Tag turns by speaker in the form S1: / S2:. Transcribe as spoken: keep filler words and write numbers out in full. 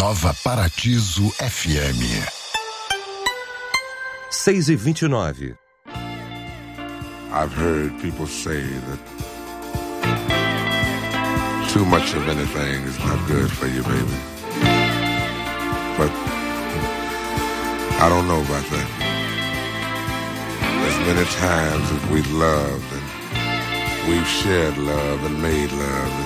S1: Nova Paratiso F M.
S2: seis e vinte e nove.
S3: I've heard people say that too much of anything is not good for you, baby. But I don't know about that. As many times as we've loved and we've shared love and made love,